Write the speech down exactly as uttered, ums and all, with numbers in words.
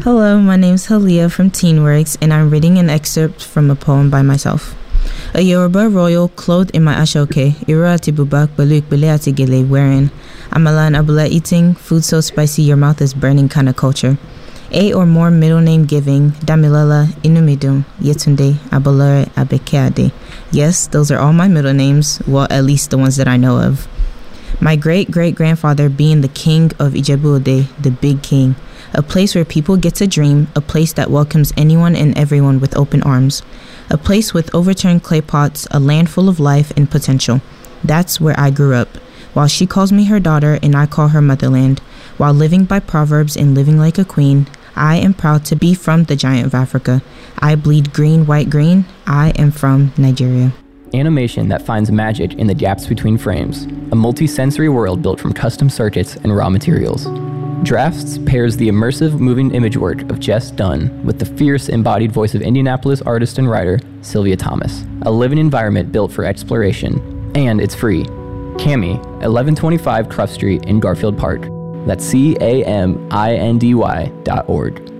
Hello, my name's Halia from Teenworks, and I'm reading an excerpt from a poem by myself. A Yoruba royal clothed in my ashoke, Iro ati bubak baluk bele ati gele wearing, amala and abula eating, food so spicy your mouth is burning kind of culture. Eight or more middle name giving, Damilela, Inumidum, Yetunde, Abalare, Abekeade. Yes, those are all my middle names, well, at least the ones that I know of. My great-great-grandfather being the king of Ijebu-Ode, the big king, a place where people get to dream, a place that welcomes anyone and everyone with open arms, a place with overturned clay pots, a land full of life and potential. That's where I grew up. While she calls me her daughter and I call her motherland, while living by proverbs and living like a queen, I am proud to be from the giant of Africa. I bleed green, white, green. I am from Nigeria. Animation that finds magic in the gaps between frames. A multi-sensory world built from custom circuits and raw materials. Drafts pairs the immersive moving image work of Jess Dunn with the fierce embodied voice of Indianapolis artist and writer Sylvia Thomas. A living environment built for exploration. And it's free. Cami, eleven twenty-five Cruft Street in Garfield Park. That's C A M I N D Y dot org.